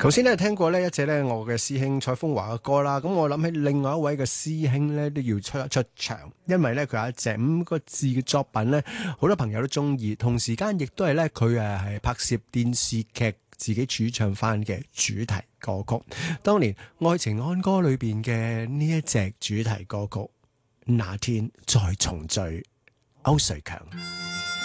頭先咧聽過呢一隻咧我嘅師兄蔡楓華嘅歌啦，咁我諗起另外一位嘅師兄咧都要出一出場，因為咧佢有一隻5個字嘅作品咧，好多朋友都中意，同時間亦都係咧佢係拍攝電視劇自己主唱翻嘅主題歌曲。當年《愛情安歌》裏邊嘅呢一隻主題歌曲《那天再重聚》，歐瑞強。